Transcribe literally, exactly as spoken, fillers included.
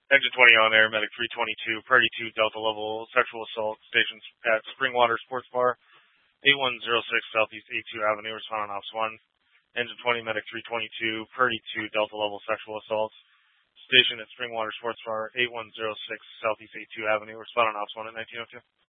Engine twenty on air, Medic three twenty-two, Priority two, Delta level, sexual assault, stations at Springwater Sports Bar, eight one zero six Southeast A two Avenue, respond on Ops one. Engine twenty, Medic three twenty-two, Priority two, Delta level, sexual assault, station at Springwater Sports Bar, eight one zero six Southeast A two Avenue, respond on Ops one at nineteen oh two.